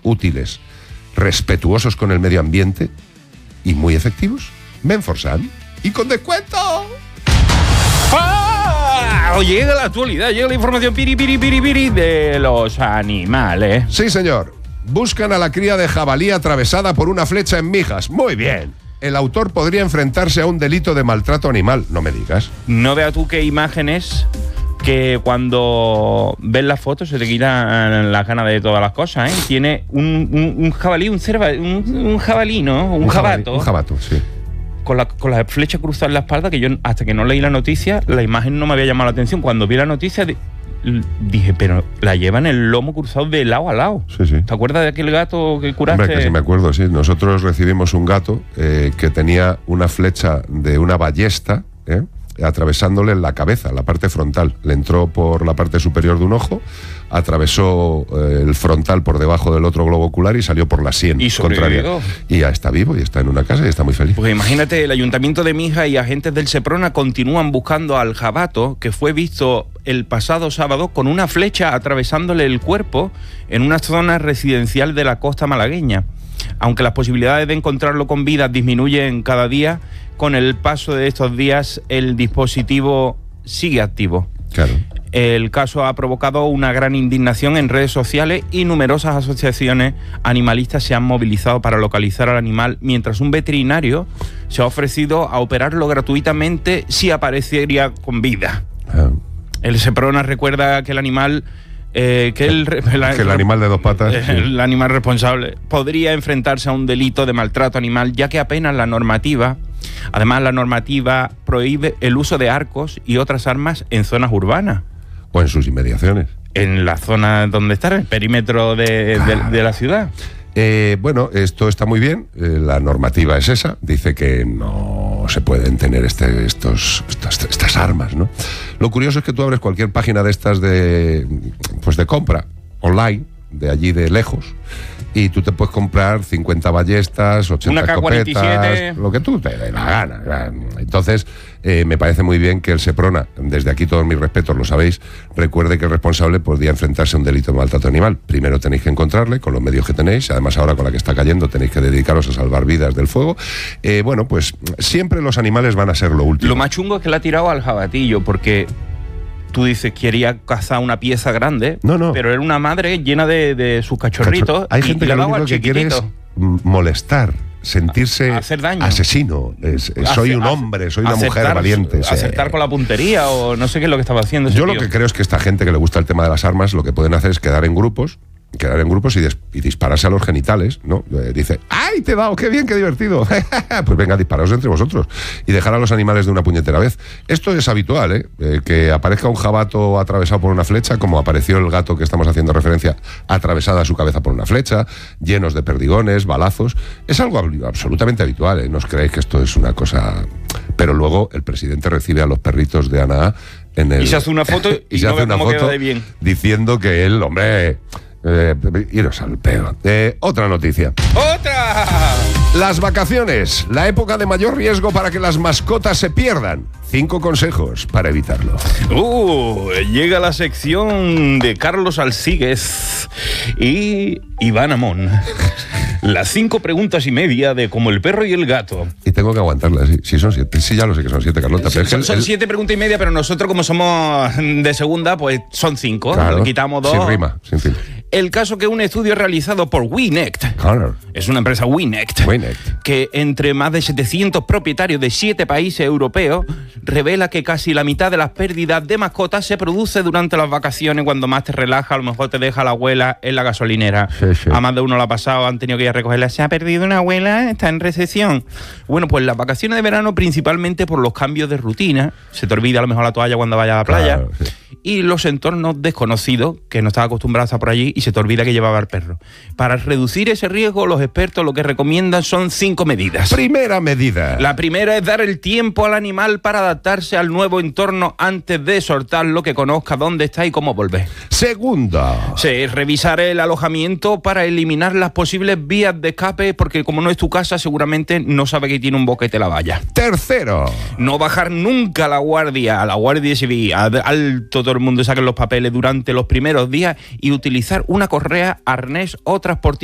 útiles, respetuosos con el medio ambiente y muy efectivos. Menforsan y con descuento. Llega la actualidad, llega la información piri de los animales. Sí, señor. Buscan a la cría de jabalí atravesada por una flecha en Mijas. Muy bien. El autor podría enfrentarse a un delito de maltrato animal. No me digas. No veas tú qué imágenes que cuando ves las fotos se te quitan las ganas de todas las cosas, ¿eh? Tiene un jabalí, un jabalí, ¿no? Un jabato. Un jabato, sí. Con la flecha cruzada en la espalda, que yo hasta que no leí la noticia, la imagen no me había llamado la atención. Cuando vi la noticia dije, pero la llevan el lomo cruzado de lado a lado. Sí, sí. ¿Te acuerdas de aquel gato que curaste? Hombre, que sí me acuerdo, sí. Nosotros recibimos un gato que tenía una flecha de una ballesta, atravesándole en la cabeza, la parte frontal. Le entró por la parte superior de un ojo, atravesó el frontal por debajo del otro globo ocular y salió por la sien contraria. Y ya está vivo y está en una casa y está muy feliz. Pues imagínate, el Ayuntamiento de Mijas y agentes del Seprona continúan buscando al jabato que fue visto el pasado sábado con una flecha atravesándole el cuerpo en una zona residencial de la costa malagueña. Aunque las posibilidades de encontrarlo con vida disminuyen cada día, con el paso de estos días el dispositivo sigue activo. Claro. El caso ha provocado una gran indignación en redes sociales y numerosas asociaciones animalistas se han movilizado para localizar al animal, mientras un veterinario se ha ofrecido a operarlo gratuitamente si aparecería con vida. El Seprona recuerda que el animal... que el animal de dos patas, el animal responsable podría enfrentarse a un delito de maltrato animal, ya que apenas la normativa prohíbe el uso de arcos y otras armas en zonas urbanas. O en sus inmediaciones. En la zona donde está, el perímetro de la ciudad. Bueno, esto está muy bien, la normativa es esa, dice que no se pueden tener estas armas, ¿no? Lo curioso es que tú abres cualquier página de estas de compra online, de allí de lejos, y tú te puedes comprar 50 ballestas, 80 escopetas, lo que tú te dé la gana. Entonces, me parece muy bien que el Seprona, desde aquí todos mis respetos, lo sabéis, recuerde que el responsable podría enfrentarse a un delito de maltrato animal. Primero tenéis que encontrarle con los medios que tenéis, además ahora con la que está cayendo tenéis que dedicaros a salvar vidas del fuego. Bueno, pues siempre los animales van a ser lo último. Lo más chungo es que le ha tirado al jabatillo, porque... Tú dices, quería cazar una pieza grande, pero era una madre llena de sus cachorritos. Hay gente que lo único que quiere es molestar, sentirse hacer daño. Asesino. Soy un hombre, soy una mujer valiente. Acertar con la puntería o no sé qué es lo que estaba haciendo ese Yo tío. Lo que creo es que esta gente que le gusta el tema de las armas, lo que pueden hacer es quedar en grupos y dispararse a los genitales, ¿no? Dice, ¡ay, te he dado! ¡Qué bien, qué divertido! Pues venga, disparaos entre vosotros y dejar a los animales de una puñetera vez. Esto es habitual, que aparezca un jabato atravesado por una flecha, como apareció el gato que estamos haciendo referencia, atravesada a su cabeza por una flecha, llenos de perdigones, balazos. Es algo absolutamente habitual, No os creéis que esto es una cosa... Pero luego el presidente recibe a los perritos de Ana y se hace una foto y se no hace ve cómo queda de bien. Diciendo que él, hombre... iros al pedo. Otra noticia. ¡Otra! Las vacaciones, la época de mayor riesgo para que las mascotas se pierdan. 5 consejos para evitarlo. Llega la sección de Carlos Alsíguez y Iván Amón. Las 5 preguntas y media de Como el perro y el gato. Y tengo que aguantarlas, sí, son 7. Sí, ya lo sé que son 7, Carlota. Pero son 7 preguntas y media, pero nosotros, como somos de segunda, pues son 5. Claro, le quitamos 2. Sin rima, sin fin. El caso que un estudio realizado por Winect, es una empresa Winect, que entre más de 700 propietarios de 7 países europeos, revela que casi la mitad de las pérdidas de mascotas se produce durante las vacaciones, cuando más te relaja, a lo mejor te deja la abuela en la gasolinera. Sí. A más de uno lo ha pasado, han tenido que ir a recogerla. Se ha perdido una abuela, está en recesión. Bueno, pues las vacaciones de verano, principalmente por los cambios de rutina, se te olvida a lo mejor la toalla cuando vayas a la playa, y los entornos desconocidos, que no estás acostumbrado a estar por allí, y se te olvida que llevaba el perro. Para reducir ese riesgo, los expertos lo que recomiendan son 5 medidas. Primera medida. La primera es dar el tiempo al animal para adaptarse al nuevo entorno antes de soltarlo, que conozca dónde está y cómo volver. Segunda. Sí, revisar el alojamiento para eliminar las posibles vías de escape, porque como no es tu casa, seguramente no sabe que tiene un boquete la valla. Tercero. No bajar nunca la guardia civil, alto, todo el mundo saque los papeles durante los primeros días, y utilizar una correa, arnés o transportista